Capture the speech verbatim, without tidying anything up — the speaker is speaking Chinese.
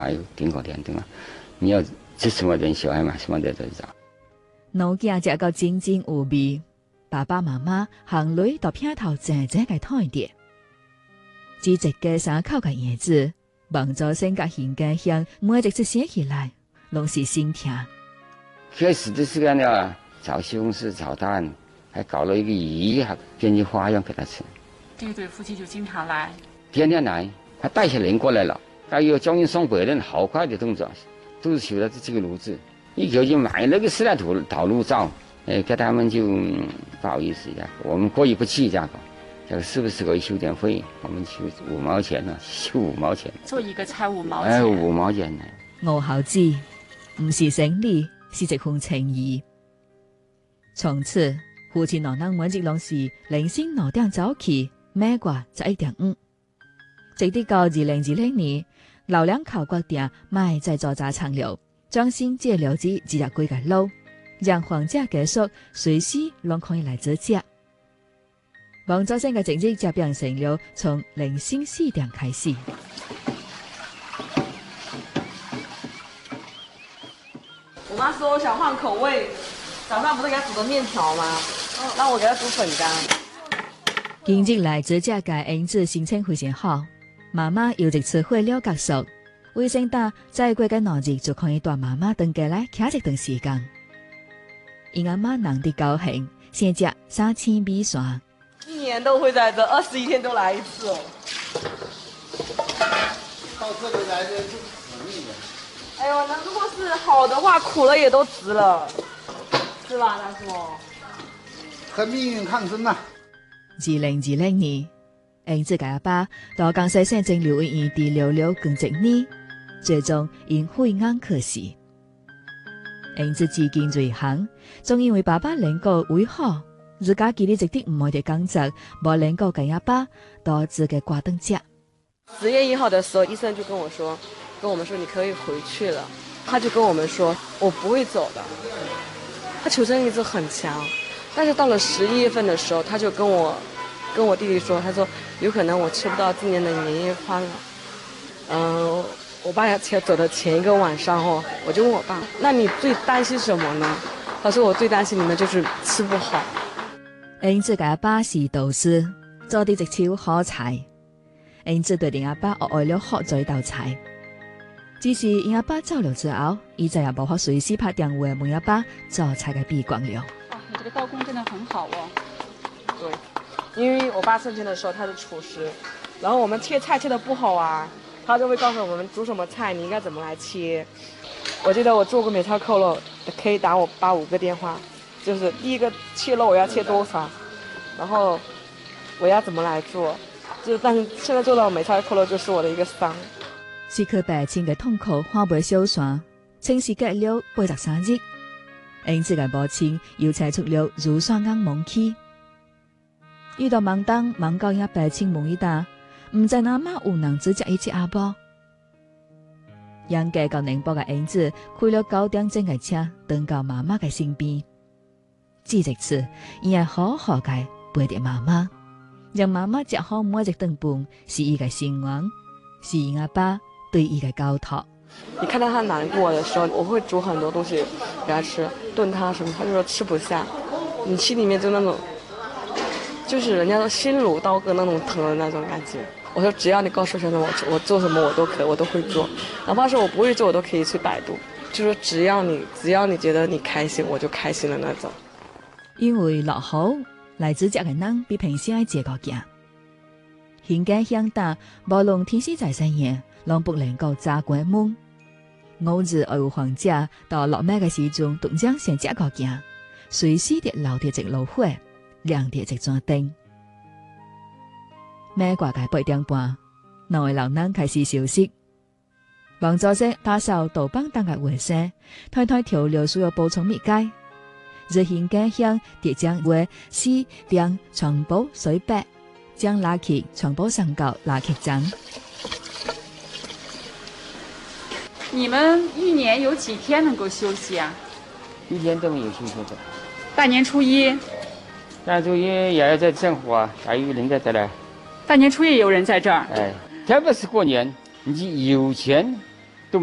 还有顶过电灯啊，你要支持我哋小孩嘛，希望在这里找。 老囝食到津津有味，爸爸媽媽行雷到片頭靜靜嘅台碟，只一個三口嘅葉子，望咗性格現嘅香，每一次寫起來，攏是心痛。 開始的時間呢，炒西紅柿、炒蛋，還搞了一個魚，還編輯花樣給他吃。 這對夫妻就經常來， 天天來，還帶些人過來了，還有將近上百人，好快的動作，都是修的這個爐子。一口就買那個十來土陶爐灶，呃，給他們就、嗯、不好意思一下，我們過意不去價格，這個是不是可以收點費？我們收五毛錢呢，收五毛錢。 做一個才五毛錢。 哎，五毛錢呢。 我好知，唔是生理，是一份情誼。從此，夫妻兩人每日攏是凌晨兩點早起，每個十一點五。直至到二零二零年，老兩口決定賣再做炸長了。將新借留子自入幾個路，讓房價結束，隨時攏可以來做價。王作生嘅正職就變成了從凌晨四點開始。 我媽說我想換口味，早上不是給她煮的麵條嗎？哦，讓我給她煮粉乾。 今日來做價嘅兒子心情非常好，媽媽有一次會了結束。衛生大再過個兩日就可以帶媽媽登過來徛一段時間。因阿媽人的高興，先食三千米線。 一年都會在這，二十一天都來一次哦。 到這裡來的就苦命的。 哎呦，那如果是好的話，苦了也都值了，是吧，大叔？ 和命運抗爭啊！ 二零二零年，兒子嘅阿爸到江西省政療醫院地療療工作呢。最終因肺癌去世，兒子至今最行，仲因為爸爸能夠胃好，自家記得直啲唔愛嘅工作，冇能夠給阿爸導致嘅掛燈節。 十月一號的時候，醫生就跟我說，跟我們說你可以回去了。他就跟我們說，我不會走的。他求生意志很強，但是到了十一月份的時候，他就跟我跟我弟弟說，他說有可能我吃不到今年的年夜飯了。嗯、呃。我爸前走的前一個晚上哦，我就問我爸，那你最擔心什麼呢？他說我最擔心你們就是吃不好。 兒子嘅阿爸是導師，做啲一手好菜。兒子對定阿爸學愛了學咗一道菜，只是因阿爸走了之後，伊再也無法隨時拍電話問阿爸做菜嘅秘光了。 哇，你這個刀工真的很好哦。 對，因為我爸生前的時候他是廚師，然後我們切菜切得不好啊。他就會告訴我們煮什麼菜，你應該怎麼來切。我記得我做過梅菜扣肉，可以打我爸五個電話，就是第一個切肉我要切多少，然後我要怎麼來做。就但是現在做到梅菜扣肉就是我的一個傷。 是佢病情嘅痛苦化為消散，清時隔了八十三日，兒子嘅母親又踩出了如霜硬猛氣。遇到盲當盲教也病情夢一打。唔知阿媽有能指責一隻阿婆，養家到寧波嘅兒子開了九點鐘嘅車，登到媽媽嘅身邊。只一次，伊係好好嘅陪住媽媽，讓媽媽食好每一頓飯，是伊嘅願望，是伊阿爸對伊嘅交託。 你看到他難過嘅時候，我會煮很多東西給他吃，燉湯什麼，他就說吃不下。你心裡面就那種，就是人家說心如刀割那種疼的那種感覺。我說只要你告訴我我我做什麼我都可以，我都會做，哪怕是我不會做，我都可以去百度。就說只要你只要你覺得你開心，我就開心的那種。 因為落雨，來自家嘅人比平時愛接個驚。現今鄉大，無論天時在深夜，攏不能夠炸關門。偶爾愛有放假到落尾嘅時陣，都將先食個驚，隨時地留啲一爐火，亮啲一盞燈。每掛嘅八點半，兩位老人開始休息。王作生打掃豆幫檔嘅衛生，太太調料需要補充物解。熱現家鄉疊將為四兩全部水白，將垃圾全部上到垃圾站。 你們一年有幾天能夠休息啊？ 一天都沒有休息的。 大年初一。 大年初一也要在生活啊，還有人在這來。 大年初一有人在這兒。 哎，特別是過年，你有錢